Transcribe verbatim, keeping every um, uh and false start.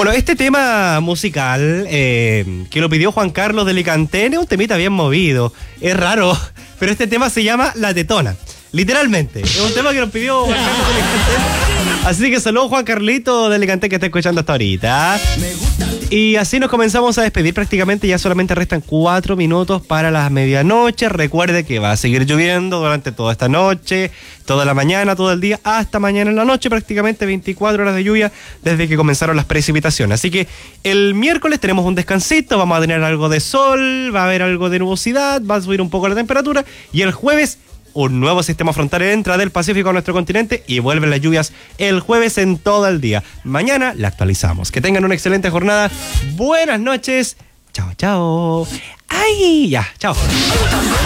Bueno, este tema musical eh, que lo pidió Juan Carlos de Licantén es un temita bien movido. Es raro, pero este tema se llama La Tetona. Literalmente. Es un tema que nos pidió Juan Carlos de Licantén. Así que saludos Juan Carlito de Licantén que está escuchando hasta ahorita. Y así nos comenzamos a despedir prácticamente. Ya solamente restan cuatro minutos para las medianoche. Recuerde que va a seguir lloviendo durante toda esta noche, toda la mañana, todo el día, hasta mañana en la noche. Prácticamente veinticuatro horas de lluvia desde que comenzaron las precipitaciones. Así que el miércoles tenemos un descansito. Vamos a tener algo de sol, va a haber algo de nubosidad, va a subir un poco la temperatura. Y el jueves un nuevo sistema frontal entra del Pacífico a nuestro continente y vuelven las lluvias el jueves en todo el día. Mañana la actualizamos. Que tengan una excelente jornada. Buenas noches. Chao, chao. ¡Ay! Ya, chao.